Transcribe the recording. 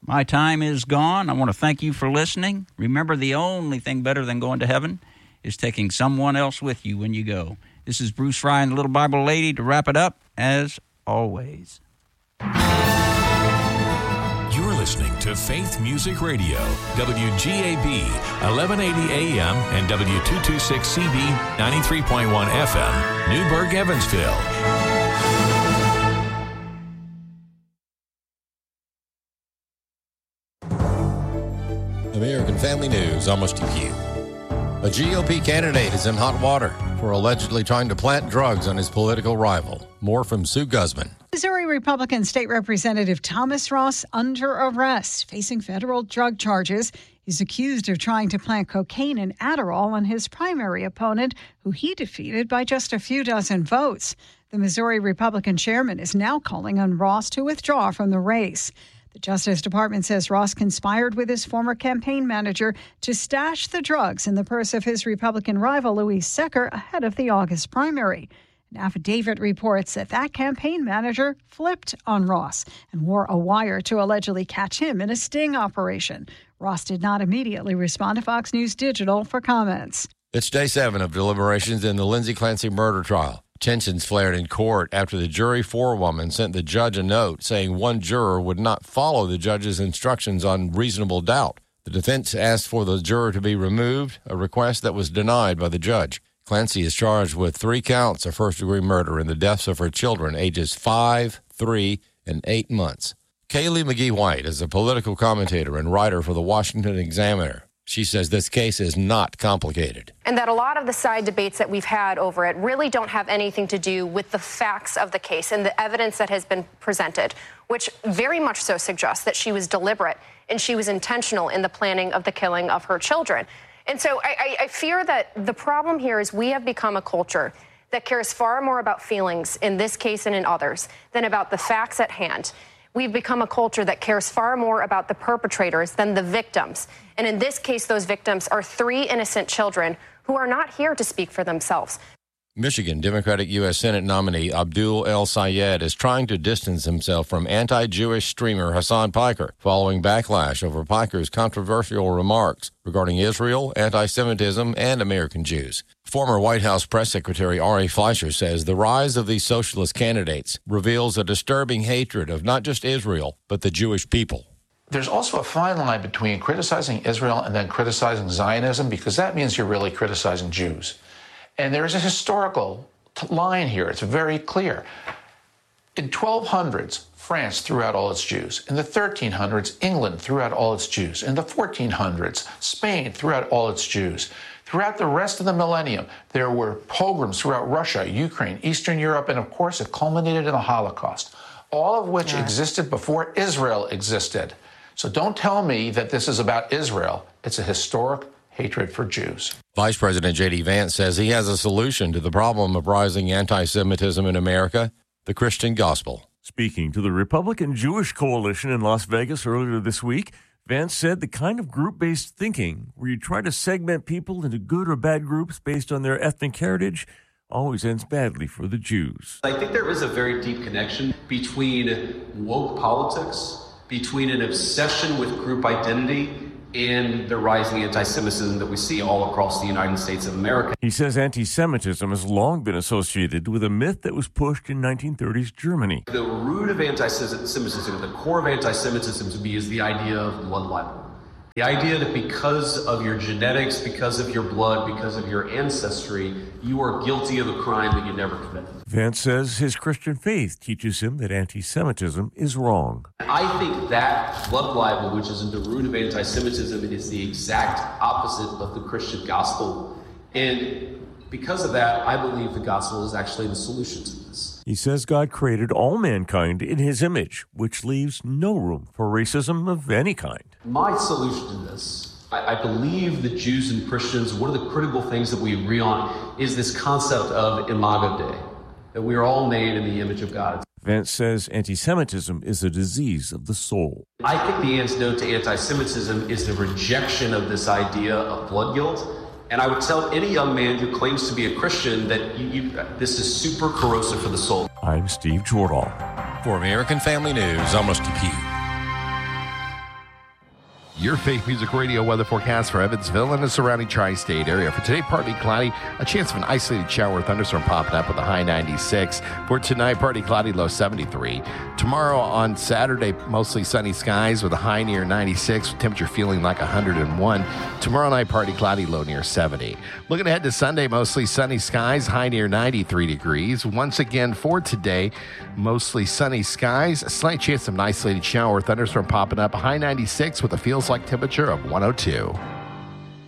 My time is gone. I want to thank you for listening. Remember, the only thing better than going to heaven is taking someone else with you when you go. This is Bruce Fry and the Little Bible Lady to wrap it up, as always. You're listening to Faith Music Radio, WGAB, 1180 AM and W226CB, 93.1 FM, Newburgh, Evansville. American Family News, almost to you. A GOP candidate is in hot water for allegedly trying to plant drugs on his political rival. More from Sue Guzman. Missouri Republican State Representative Thomas Ross under arrest, facing federal drug charges. He's accused of trying to plant cocaine and Adderall on his primary opponent, who he defeated by just a few dozen votes. The Missouri Republican chairman is now calling on Ross to withdraw from the race. The Justice Department says Ross conspired with his former campaign manager to stash the drugs in the purse of his Republican rival, Louise Secker, ahead of the August primary. An affidavit reports that campaign manager flipped on Ross and wore a wire to allegedly catch him in a sting operation. Ross did not immediately respond to Fox News Digital for comments. It's day 7 of deliberations in the Lindsay Clancy murder trial. Tensions flared in court after the jury forewoman sent the judge a note saying one juror would not follow the judge's instructions on reasonable doubt. The defense asked for the juror to be removed, a request that was denied by the judge. Clancy is charged with 3 counts of first-degree murder in the deaths of her children, ages 5, 3, and 8 months. Kaylee McGee-White is a political commentator and writer for the Washington Examiner. She says this case is not complicated. And that a lot of the side debates that we've had over it really don't have anything to do with the facts of the case and the evidence that has been presented, which very much so suggests that she was deliberate and she was intentional in the planning of the killing of her children. And so I fear that the problem here is we have become a culture that cares far more about feelings in this case and in others than about the facts at hand. We've become a culture that cares far more about the perpetrators than the victims. And in this case, those victims are 3 innocent children who are not here to speak for themselves. Michigan Democratic U.S. Senate nominee Abdul El Sayed is trying to distance himself from anti-Jewish streamer Hassan Piker following backlash over Piker's controversial remarks regarding Israel, anti-Semitism, and American Jews. Former White House Press Secretary Ari Fleischer says the rise of these socialist candidates reveals a disturbing hatred of not just Israel, but the Jewish people. There's also a fine line between criticizing Israel and then criticizing Zionism, because that means you're really criticizing Jews. And there is a historical line here. It's very clear. In 1200s, France threw out all its Jews. In the 1300s, England threw out all its Jews. In the 1400s, Spain threw out all its Jews. Throughout the rest of the millennium, there were pogroms throughout Russia, Ukraine, Eastern Europe, and of course, it culminated in the Holocaust, all of which existed before Israel existed. So don't tell me that this is about Israel. It's a historic hatred for Jews. Vice President J.D. Vance says he has a solution to the problem of rising anti-Semitism in America: the Christian gospel. Speaking to the Republican Jewish Coalition in Las Vegas earlier this week, Vance said the kind of group-based thinking where you try to segment people into good or bad groups based on their ethnic heritage always ends badly for the Jews. I think there is a very deep connection between woke politics, between an obsession with group identity, and the rising anti-Semitism that we see all across the United States of America. He says anti-Semitism has long been associated with a myth that was pushed in 1930s Germany. The root of anti-Semitism, the core of anti-Semitism to me, is the idea of blood libel. The idea that because of your genetics, because of your blood, because of your ancestry, you are guilty of a crime that you never committed. Vance says his Christian faith teaches him that anti-Semitism is wrong. I think that blood libel, which is at the root of anti-Semitism, is the exact opposite of the Christian gospel. And because of that, I believe the gospel is actually the solution to this. He says God created all mankind in his image, which leaves no room for racism of any kind. My solution to this, I believe that Jews and Christians, one of the critical things that we agree on is this concept of imago Dei, that we are all made in the image of God. Vance says anti-Semitism is a disease of the soul. I think the antidote to anti-Semitism is the rejection of this idea of blood guilt. And I would tell any young man who claims to be a Christian that this is super corrosive for the soul. I'm Steve Jordahl. For American Family News, almost to you. Your Faith Music Radio weather forecast for Evansville and the surrounding tri-state area. For today, partly cloudy, a chance of an isolated shower or thunderstorm popping up with a high 96. For tonight, partly cloudy, low 73. Tomorrow on Saturday, mostly sunny skies with a high near 96, with temperature feeling like 101. Tomorrow night, partly cloudy, low near 70. Looking ahead to Sunday, mostly sunny skies, high near 93 degrees. Once again for today, mostly sunny skies, a slight chance of an isolated shower or thunderstorm popping up, a high 96 with a feels like temperature of 102.